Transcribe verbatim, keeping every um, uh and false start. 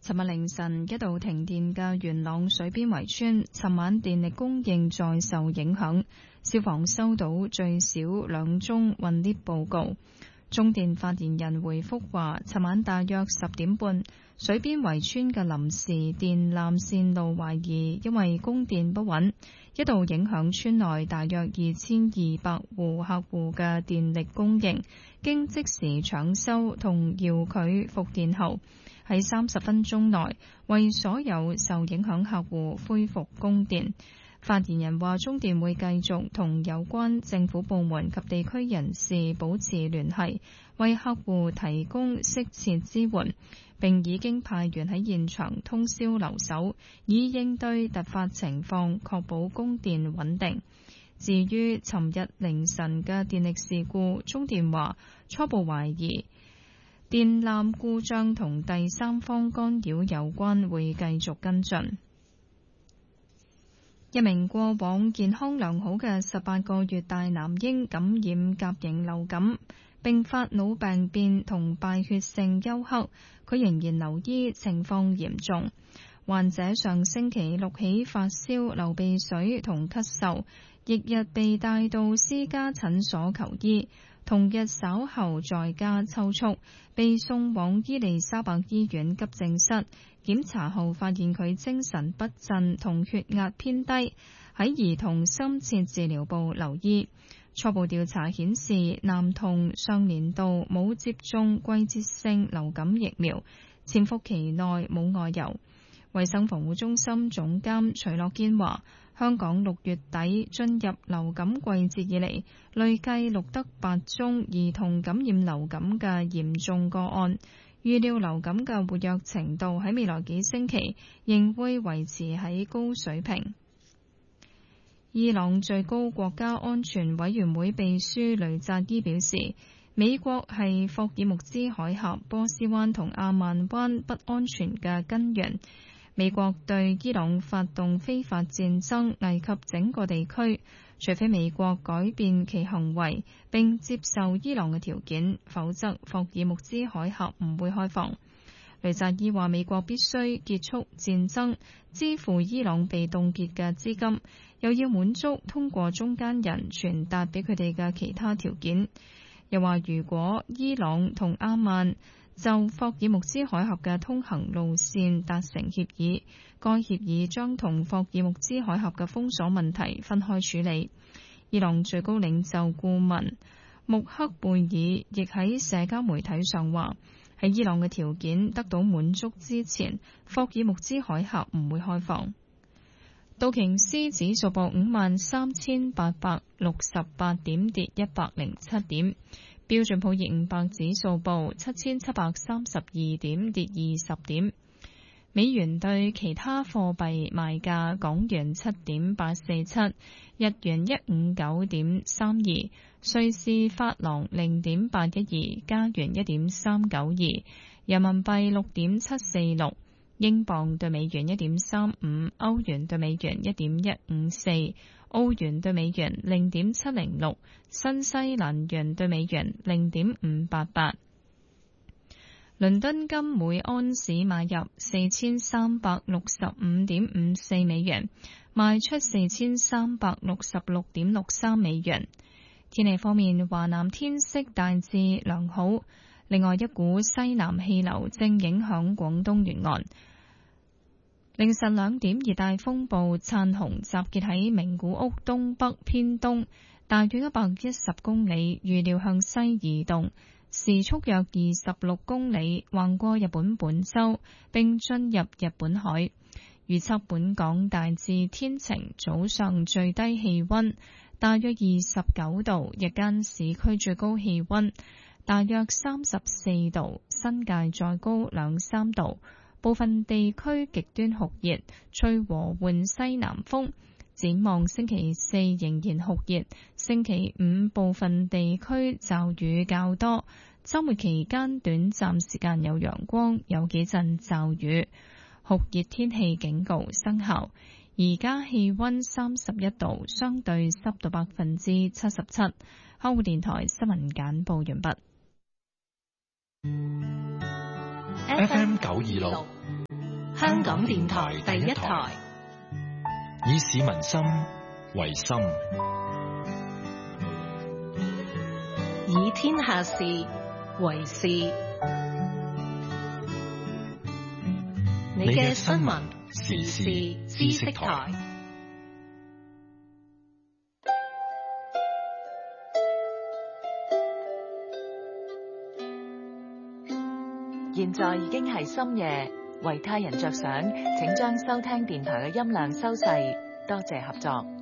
尋日凌晨一度停電嘅元朗水邊圍村，尋晚電力供應再受影響。消防收到最少兩宗困 𨋢 報告。中電發言人回覆話，尋晚大約十點半，水邊圍村嘅臨時電纜線路懷疑因為供電不穩，一度影響村內大約二千二百戶客戶嘅電力供應。經即時搶修同遙距復電後，喺三十分鐘內為所有受影響客戶恢復供電。發言人話，中電會繼續同有關政府部門及地區人士保持聯繫，為客戶提供適切支援，並已經派員喺現場通宵留守，以應對突發情況，確保供電穩定。至於尋日凌晨嘅電力事故，中電話初步懷疑電纜故障同第三方干擾有關，會繼續跟進。一名過往健康良好嘅十八個月大男嬰感染甲型流感，並發腦病變同敗血性休克，佢仍然留醫，情況嚴重。患者上星期六起發燒、流鼻水同咳嗽，翌日被帶到私家診所求醫，同日稍後在家抽搐，被送往伊利沙伯醫院急症室。檢查後發現佢精神不振同血壓偏低，喺兒童深切治療部留醫。初步調查顯示，男童上年度冇接種季節性流感疫苗，潛伏期內冇外遊。衛生防護中心總監徐樂堅話，香港六月底進入流感季節以嚟，累計錄得八宗兒童感染流感嘅嚴重個案。預料流感嘅活躍程度喺未來幾星期仍會維持喺高水平。伊朗最高國家安全委員會秘書雷扎伊表示，美國係霍爾木茲海峽、波斯灣同阿曼灣不安全嘅根源。美國對伊朗發動非法戰爭，危及整個地區。除非美國改變其行為並接受伊朗嘅條件，否則霍爾木茲海峽唔會開放。雷扎伊話，美國必須結束戰爭，支付伊朗被凍結嘅資金，又要滿足通過中間人傳達俾佢哋嘅其他條件。又話，如果伊朗同阿曼就霍爾木茲海峽嘅通行路線達成協議，該協議將同霍爾木茲海峽嘅封鎖問題分開處理。伊朗最高領袖顧問穆克貝爾亦喺社交媒體上話，喺伊朗嘅條件得到滿足之前，霍爾木茲海峽唔會開放。道瓊斯指數報五萬三千八百六十八點，跌一百零七點。標準普爾五百指數報七千七百三十二點，跌二十點。美元對其他貨幣賣價：港元七點八四七，日元一五九點三二，瑞士法郎零點八一二，加元一點三九二，人民幣六點七四六，英鎊對美元一點三五，歐元對美元一點一五四。澳元對美元零點七零六，新西蘭元對美元零點五八八。倫敦金每安士買入四千三百六十五點五四美元，賣出四千三百六十六點六三美元。天氣方面，華南天色大致良好，另外一股西南氣流正影響廣東沿岸。凌晨兩點，熱帶風暴燦紅集結喺名古屋東北偏東，大約一百一十公里，預料向西移動，時速約二十六公里，橫過日本本州並進入日本海。預測本港大致天晴，早上最低氣溫大約二十九度，日間市區最高氣溫大約三十四度，新界再高兩三度。部分地區極端酷熱，吹和緩西南風。展望星期四仍然酷熱，星期五部分地區驟雨較多，週末期間短暫時間有陽光，有幾陣驟雨。酷熱天氣警告生效。而家氣溫三十一度，相對濕度百分之七十七。香港電台新聞簡報完畢。 F M 九二六香港電台第一台， 以市民心為心， 以天下事為事。你嘅新聞時事知識台。 現在已經係深夜，為他人着想，請將收聽電台嘅音量收細，多謝合作。